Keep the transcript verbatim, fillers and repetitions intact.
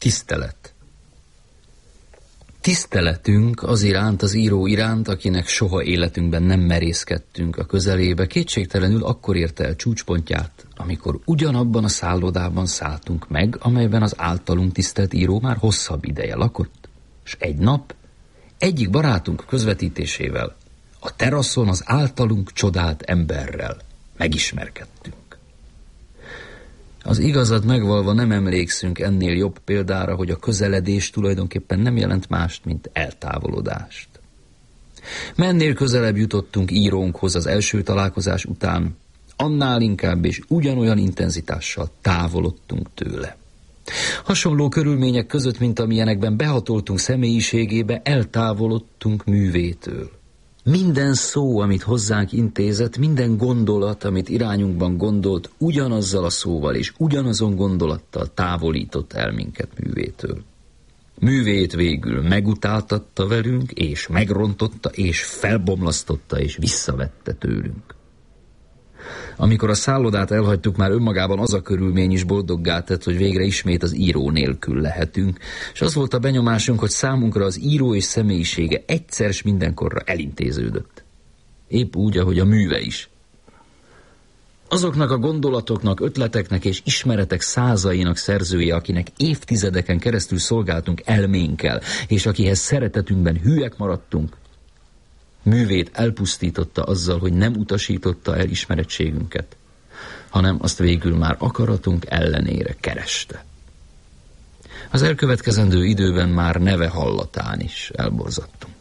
Tisztelet. Tiszteletünk az iránt, az író iránt, akinek soha életünkben nem merészkedtünk a közelébe, kétségtelenül akkor érte el csúcspontját, amikor ugyanabban a szállodában szálltunk meg, amelyben az általunk tisztelt író már hosszabb ideje lakott, és egy nap egyik barátunk közvetítésével a teraszon az általunk csodált emberrel megismerkedtünk. Az igazat megvalva nem emlékszünk ennél jobb példára, hogy a közeledés tulajdonképpen nem jelent mást, mint eltávolodást. Mennél közelebb jutottunk írónkhoz az első találkozás után, annál inkább és ugyanolyan intenzitással távolodtunk tőle. Hasonló körülmények között, mint amilyenekben behatoltunk személyiségébe, eltávolodtunk művétől. Minden szó, amit hozzánk intézett, minden gondolat, amit irányunkban gondolt, ugyanazzal a szóval és ugyanazon gondolattal távolított el minket művétől. Művét végül megutáltatta velünk, és megrontotta, és felbomlasztotta, és visszavette tőlünk. Amikor a szállodát elhagytuk, már önmagában az a körülmény is boldoggá tett, hogy végre ismét az író nélkül lehetünk, és az volt a benyomásunk, hogy számunkra az író és személyisége egyszer s mindenkorra elintéződött. Épp úgy, ahogy a műve is. Azoknak a gondolatoknak, ötleteknek és ismeretek százainak szerzője, akinek évtizedeken keresztül szolgáltunk elménkkel, és akihez szeretetünkben hűek maradtunk, művét elpusztította azzal, hogy nem utasította el ismerettségünket, hanem azt végül már akaratunk ellenére kereste. Az elkövetkezendő időben már neve hallatán is elborzadtunk.